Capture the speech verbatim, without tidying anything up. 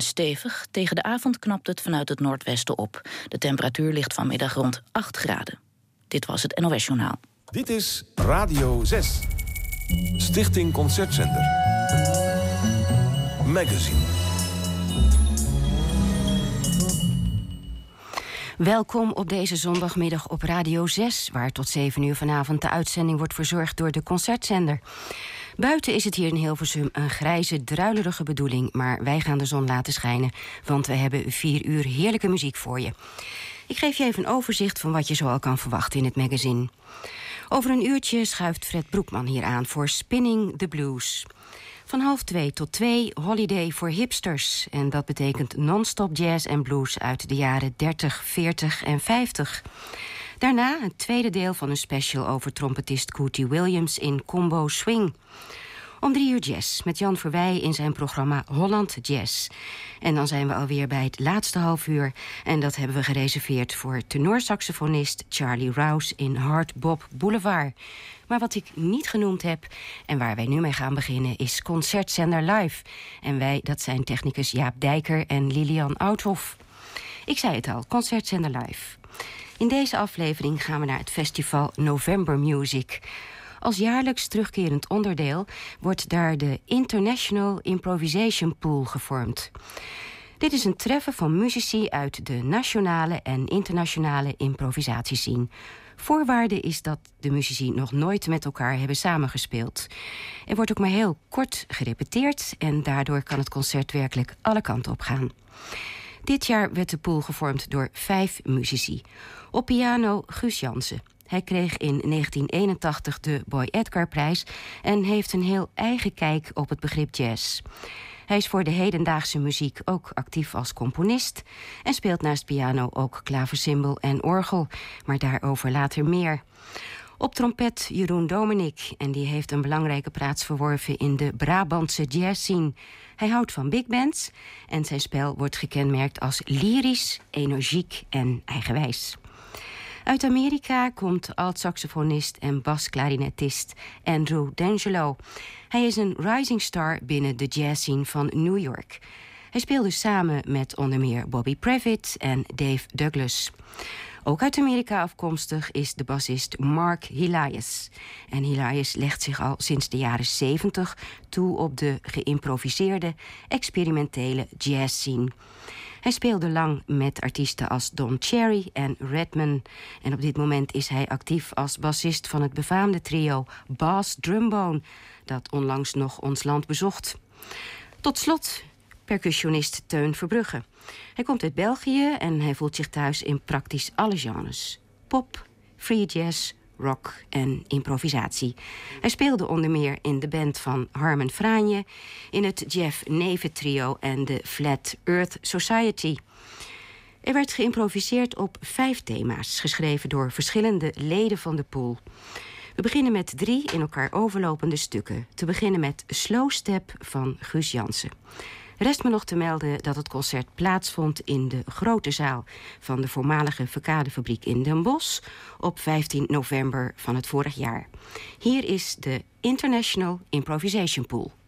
stevig. Tegen de avond knapt het vanuit het noordwesten op. De temperatuur ligt vanmiddag rond acht graden. Dit was het N O S-journaal. Dit is Radio zes. Stichting Concertzender. Magazine. Welkom op deze zondagmiddag op Radio zes... waar tot zeven uur vanavond de uitzending wordt verzorgd door de Concertzender. Buiten is het hier in Hilversum een grijze, druilerige bedoeling... maar wij gaan de zon laten schijnen, want we hebben vier uur heerlijke muziek voor je. Ik geef je even een overzicht van wat je zoal kan verwachten in het magazine. Over een uurtje schuift Fred Broekman hier aan voor Spinning the Blues. Van half twee tot twee Holiday voor hipsters. En dat betekent non-stop jazz en blues uit de jaren dertig, veertig en vijftig. Daarna het tweede deel van een special over trompetist Cootie Williams in Combo Swing. Om drie uur jazz met Jan Verwij in zijn programma Holland Jazz. En dan zijn we alweer bij het laatste half uur. En dat hebben we gereserveerd voor tenorsaxofonist Charlie Rouse in Hard Bop Boulevard. Maar wat ik niet genoemd heb en waar wij nu mee gaan beginnen is Concertzender Live. En wij, dat zijn technicus Jaap Dijker en Lilian Oudhoff. Ik zei het al, Concertzender Live. In deze aflevering gaan we naar het festival November Music. Als jaarlijks terugkerend onderdeel wordt daar de International Improvisation Pool gevormd. Dit is een treffen van muzici uit de nationale en internationale improvisatiescene. Voorwaarde is dat de muzici nog nooit met elkaar hebben samengespeeld. Er wordt ook maar heel kort gerepeteerd en daardoor kan het concert werkelijk alle kanten op gaan. Dit jaar werd de pool gevormd door vijf muzici. Op piano Guus Jansen. Hij kreeg in negentien eenentachtig de Boy Edgar-prijs en heeft een heel eigen kijk op het begrip jazz. Hij is voor de hedendaagse muziek ook actief als componist en speelt naast piano ook klaversymbal en orgel, maar daarover later meer. Op trompet Jeroen Dominik en die heeft een belangrijke plaats verworven in de Brabantse jazzscene. Hij houdt van big bands en zijn spel wordt gekenmerkt als lyrisch, energiek en eigenwijs. Uit Amerika komt alt-saxofonist en basklarinetist Andrew D'Angelo. Hij is een rising star binnen de jazzscene van New York. Hij speelde samen met onder meer Bobby Previtt en Dave Douglas. Ook uit Amerika afkomstig is de bassist Mark Helias. En Helias legt zich al sinds de jaren zeventig toe op de geïmproviseerde, experimentele jazzscene. Hij speelde lang met artiesten als Don Cherry en Redman. En op dit moment is hij actief als bassist van het befaamde trio Bass Drumbone, dat onlangs nog ons land bezocht. Tot slot percussionist Teun Verbrugge. Hij komt uit België en hij voelt zich thuis in praktisch alle genres. Pop, free jazz, rock en improvisatie. Hij speelde onder meer in de band van Harmen Franje, in het Jeff Neve trio en de Flat Earth Society. Er werd geïmproviseerd op vijf thema's, geschreven door verschillende leden van de pool. We beginnen met drie in elkaar overlopende stukken. Te beginnen met Slow Step van Guus Jansen. Rest me nog te melden dat het concert plaatsvond in de grote zaal van de voormalige Verkadefabriek in Den Bosch op vijftien november van het vorig jaar. Hier is de International Improvisation Pool.